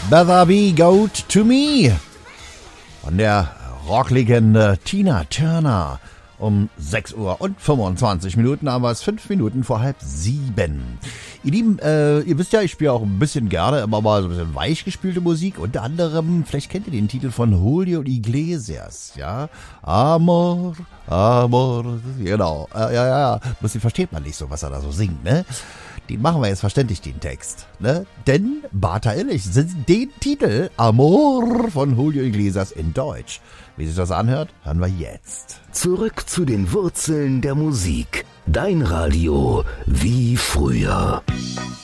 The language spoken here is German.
Better Be Good to Me von der Rocklegende Tina Turner. Um 6 Uhr und 25 Minuten haben wir es 5 Minuten vor 6:30. Ihr Lieben, ihr wisst ja, ich spiele auch ein bisschen gerne immer mal so ein bisschen weichgespülte Musik. Unter anderem, vielleicht kennt ihr den Titel von Julio Iglesias, ja? Amor, Amor, genau. Ja. Bloß versteht man nicht so, was er da so singt, ne? Den machen wir jetzt verständlich, den Text, ne? Denn Bata Illich singt den Titel Amor von Julio Iglesias in Deutsch. Wie sich das anhört, hören wir jetzt. Zurück zu den Wurzeln der Musik. Dein Radio wie früher.